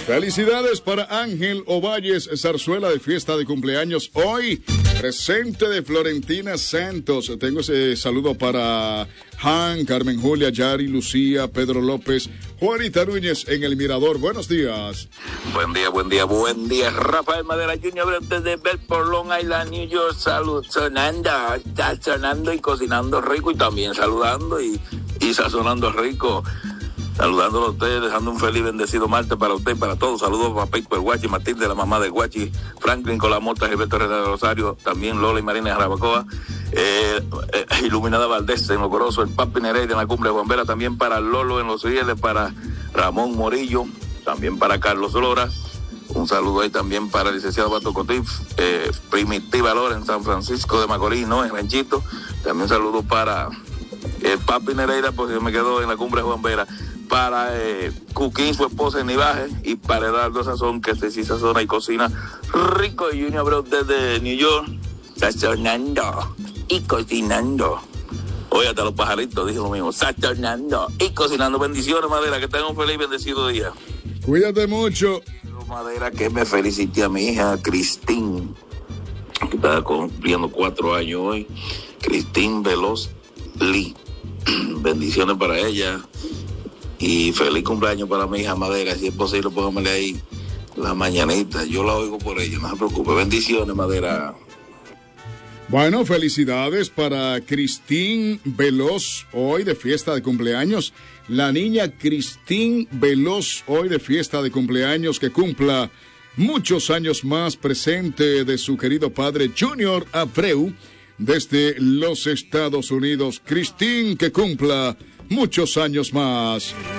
Felicidades para Ángel Ovalles Zarzuela de fiesta de cumpleaños hoy. Presente de Florentina Santos. Tengo ese saludo para Han, Carmen Julia, Yari, Lucía, Pedro López, Juanita Núñez en El Mirador. Buenos días. Buen día. Rafael Madera Jr. desde Bedford, Long Island, New York. Salud, está sonando y cocinando rico y también saludando y sazonando rico. Saludándolo a usted, dejando un feliz bendecido martes para usted y para todos. Saludos para Pico el Guachi, Matilde, la mamá del Guachi, Franklin con la Mota, Gilberto Herrera de Rosario, también Lola y Marina Jarabacoa, Iluminada Valdés en Locoroso, el Papi Nereida en la Cumbre de Juan Vera, también para Lolo en Los Rieles, para Ramón Morillo, también para Carlos Lora. Un saludo ahí también para el licenciado Bato Cotif, Primitiva Lora en San Francisco de Macorís, ¿no? En Ranchito. También saludo para el Papi Nereida, pues yo me quedo en la Cumbre de Juan Vera. Para Cuquín, su esposa en Nivaje, y para Eduardo Sazón, que sí sazona y cocina rico, y Junior Bros desde New York, sazonando y cocinando. Oye, hasta los pajaritos dije lo mismo, sazonando y cocinando. Bendiciones, Madera, que tengan un feliz y bendecido día. Cuídate mucho. Madera, que me felicite a mi hija Cristín, que está cumpliendo 4 años hoy. Cristín Veloz Lee. Bendiciones para ella. Y feliz cumpleaños para mi hija Madera. Si es posible, póngamele ahí la mañanita. Yo la oigo por ella, no se preocupe. Bendiciones, Madera. Bueno, felicidades para Cristín Veloz, hoy de fiesta de cumpleaños. La niña Cristín Veloz, hoy de fiesta de cumpleaños, que cumpla muchos años más, presente de su querido padre Junior Abreu, desde los Estados Unidos. Cristín, que cumpla muchos años más.